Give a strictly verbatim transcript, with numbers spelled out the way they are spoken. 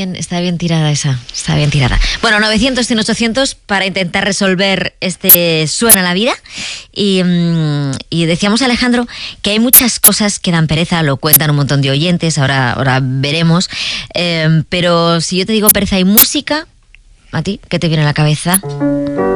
bien, está bien tirada esa, está bien tirada. Bueno, novecientos, cien, ochocientos para intentar resolver este Suena la vida. Y, y decíamos, Alejandro, que hay muchas cosas que dan pereza, lo cuentan un montón de oyentes, ahora, ahora veremos. Eh, pero si yo te digo pereza y música, ¿a ti qué te viene a la cabeza?